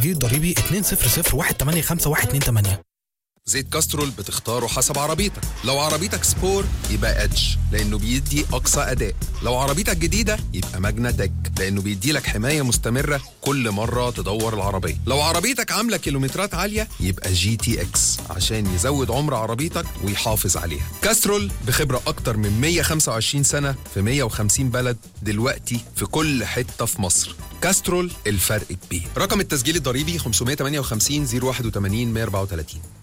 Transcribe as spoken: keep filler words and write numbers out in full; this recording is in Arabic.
التسجيل الضريبي اتنين صفر صفر واحد تمانية خمسة واحد اتنين تمانية. زيت كاسترول بتختاره حسب عربيتك. لو عربيتك سبور يبقى ادج لانه بيدي اقصى اداء. لو عربيتك جديده يبقى ماجنا تك لانه بيدي لك حمايه مستمره كل مره تدور العربيه. لو عربيتك عامله كيلومترات عاليه يبقى جي تي اكس عشان يزود عمر عربيتك ويحافظ عليها. كاسترول بخبره اكتر من مية وخمسة وعشرين سنه في مية وخمسين بلد دلوقتي في كل حته في مصر. كاسترول، الفرق كبير. رقم التسجيل الضريبي خمسمية وتمانية وخمسين صفر واحد وتمانين مية وأربعة وتلاتين.